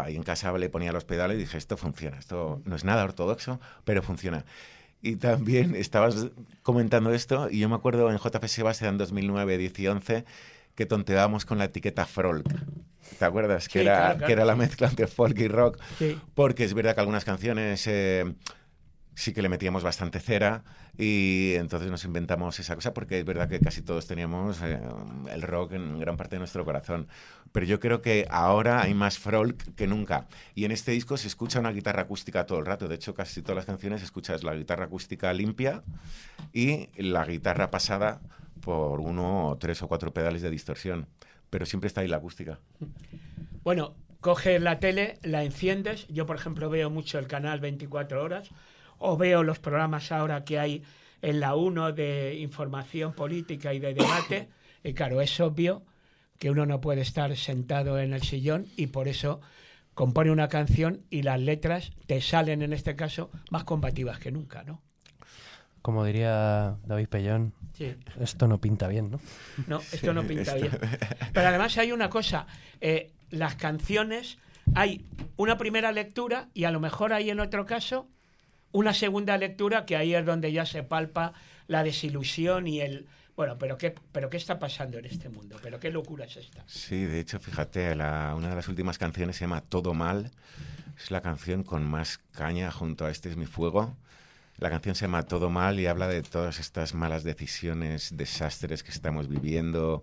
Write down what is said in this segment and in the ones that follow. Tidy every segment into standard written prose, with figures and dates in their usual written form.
y en casa le ponía los pedales y dije, esto funciona, esto no es nada ortodoxo, pero funciona. Y también estabas comentando esto, y yo me acuerdo en JF Sebastián 2009, 10 y 11, que tonteábamos con la etiqueta folk. ¿Te acuerdas? Sí, Que era, claro, claro, que era la sí. mezcla entre folk y rock. Sí. Porque es verdad que algunas canciones sí que le metíamos bastante cera, y entonces nos inventamos esa cosa, porque es verdad que casi todos teníamos el rock en gran parte de nuestro corazón. Pero yo creo que ahora hay más folk que nunca. Y en este disco se escucha una guitarra acústica todo el rato. De hecho, casi todas las canciones escuchas la guitarra acústica limpia y la guitarra pasada por 1 o 3 o 4 pedales de distorsión. Pero siempre está ahí la acústica. Bueno, coges la tele, la enciendes. Yo, por ejemplo, veo mucho el canal 24 horas, o veo los programas ahora que hay en la 1 de información política y de debate. Y claro, es obvio que uno no puede estar sentado en el sillón, y por eso compone una canción y las letras te salen, en este caso, más combativas que nunca, ¿no? Como diría David Pellón, Sí. esto no pinta bien, ¿no? No, esto no pinta bien. Pero además hay una cosa, las canciones, hay una primera lectura y a lo mejor hay en otro caso una segunda lectura, que ahí es donde ya se palpa la desilusión y el... Bueno, ¿pero qué está pasando en este mundo? ¿Pero qué locura es esta? Sí, de hecho, fíjate, una de las últimas canciones se llama Todo Mal. Es la canción con más caña junto a Este es mi fuego. La canción se llama Todo Mal y habla de todas estas malas decisiones, desastres que estamos viviendo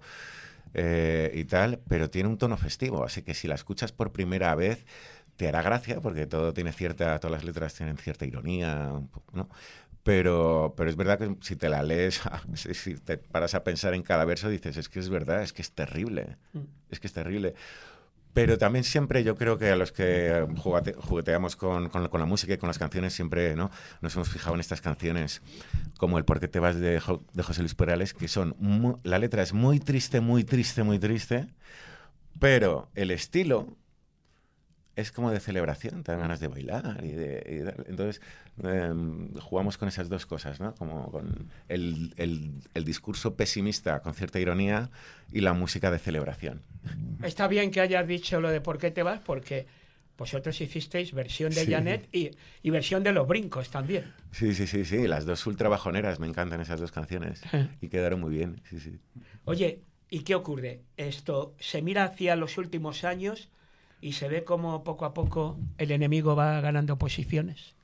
y tal, pero tiene un tono festivo, así que si la escuchas por primera vez te hará gracia, porque todas las letras tienen cierta ironía, ¿no? Pero es verdad que si te la lees, si te paras a pensar en cada verso, dices, es que es verdad, es que es terrible, es que es terrible. Pero también siempre yo creo que a los que jugueteamos con la música y con las canciones siempre, ¿no?, nos hemos fijado en estas canciones como el Por qué te vas de José Luis Perales, que son la letra es muy triste, muy triste, muy triste, pero el estilo es como de celebración, te dan ganas de bailar entonces jugamos con esas dos cosas, ¿no? Como con el discurso pesimista con cierta ironía y la música de celebración. Está bien que hayas dicho lo de ¿por qué te vas? Porque vosotros hicisteis versión de Janet y versión de Los Brincos también. Sí, las dos ultra bajoneras, me encantan esas dos canciones y quedaron muy bien, sí. Oye, ¿y qué ocurre? Esto se mira hacia los últimos años y se ve como poco a poco el enemigo va ganando posiciones.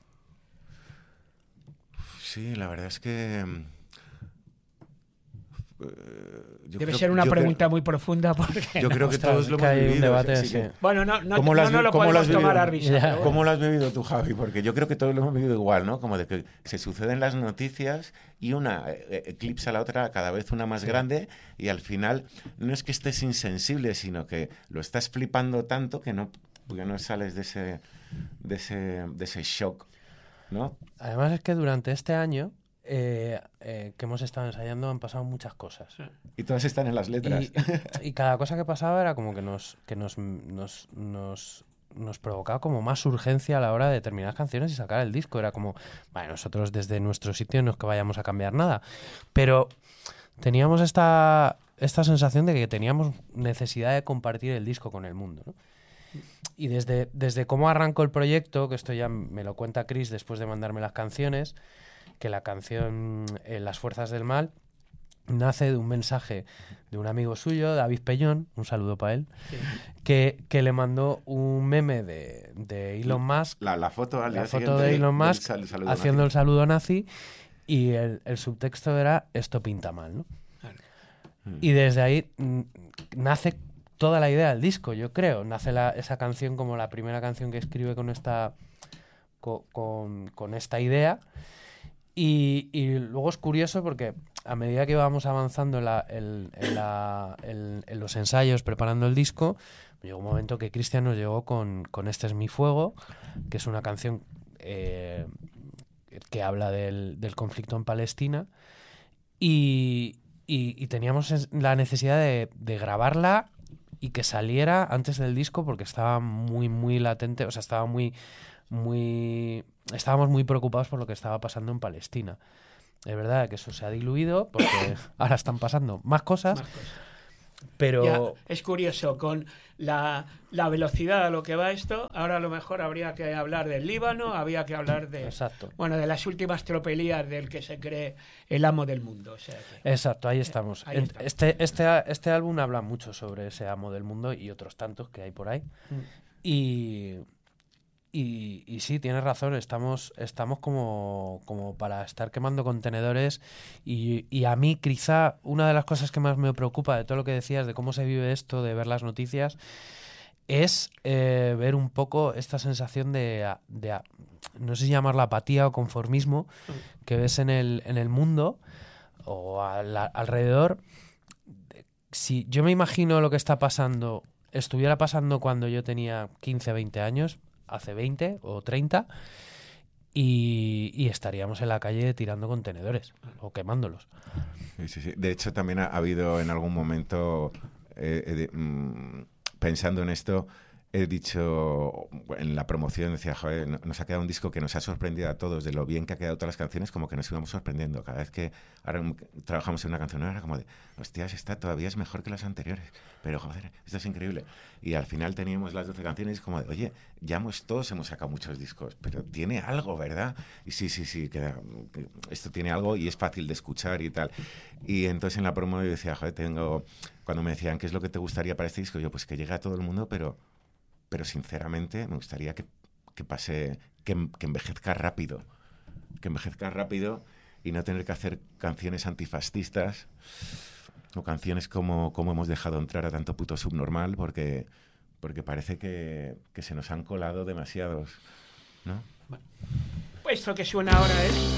Sí, la verdad es que... Debe ser una pregunta muy profunda, porque yo creo que todos lo hemos hay vivido. un debate, Bueno, no ¿Cómo lo lo podemos tomar a risa. Ya. ¿Cómo lo has vivido tú, Javi? Porque yo creo que todos lo hemos vivido igual, ¿no? Como de que se suceden las noticias y una eclipsa a la otra, cada vez una más grande, y al final no es que estés insensible, sino que lo estás flipando tanto que no sales de ese shock, ¿no? Además es que durante este año que hemos estado ensayando han pasado muchas cosas. Y todas están en las letras. Y cada cosa que pasaba era como que nos provocaba como más urgencia a la hora de terminar canciones y sacar el disco. Era como, vale, nosotros desde nuestro sitio no es que vayamos a cambiar nada, pero teníamos esta sensación de que teníamos necesidad de compartir el disco con el mundo, ¿no? Y desde cómo arrancó el proyecto, que esto ya me lo cuenta Chris después de mandarme las canciones, que la canción Las Fuerzas del Mal nace de un mensaje de un amigo suyo, David Pellón, un saludo para él, sí, que le mandó un meme de Elon Musk, la foto de Elon Musk haciendo el saludo nazi, y el subtexto era esto pinta mal, ¿no? Claro. Y desde ahí nace toda la idea del disco, yo creo. Nace esa canción como la primera canción que escribe con esta idea. Y luego es curioso porque a medida que íbamos avanzando en los ensayos preparando el disco, llegó un momento que Cristian nos llegó con Este es mi fuego, que es una canción que habla del conflicto en Palestina, y teníamos la necesidad de grabarla y que saliera antes del disco porque estaba muy, muy latente, o sea, estábamos muy preocupados por lo que estaba pasando en Palestina. Es verdad que eso se ha diluido porque ahora están pasando más cosas. Pero Ya, es curioso, con la velocidad a lo que va esto, ahora a lo mejor habría que hablar del Líbano, había que hablar de, exacto. bueno, de las últimas tropelías del que se cree el amo del mundo. O sea que, Exacto, ahí estamos. ahí estamos. Este álbum habla mucho sobre ese amo del mundo y otros tantos que hay por ahí. Y sí, tienes razón, estamos como para estar quemando contenedores y a mí quizá una de las cosas que más me preocupa de todo lo que decías, de cómo se vive esto, de ver las noticias, es ver un poco esta sensación no sé si llamarla apatía o conformismo que ves en el mundo o alrededor. Si yo me imagino lo que estuviera pasando cuando yo tenía 15, 20 años, hace 20 o 30, y estaríamos en la calle tirando contenedores o quemándolos. Sí. De hecho, también ha habido en algún momento, pensando en esto, he dicho en la promoción, decía, joder, nos ha quedado un disco que nos ha sorprendido a todos de lo bien que ha quedado todas las canciones, como que nos íbamos sorprendiendo. Cada vez que ahora trabajamos en una canción, era como de, hostias, esta todavía es mejor que las anteriores, pero joder, esto es increíble. Y al final teníamos las 12 canciones como de, oye, todos hemos sacado muchos discos, pero tiene algo, ¿verdad? Y sí, que esto tiene algo y es fácil de escuchar y tal. Y entonces en la promo yo decía, joder, cuando me decían, ¿qué es lo que te gustaría para este disco? Yo, pues que llegue a todo el mundo, pero sinceramente me gustaría que envejezca rápido. Que envejezca rápido y no tener que hacer canciones antifascistas o canciones como hemos dejado entrar a tanto puto subnormal, porque parece que se nos han colado demasiados, ¿no? Bueno, esto que suena ahora es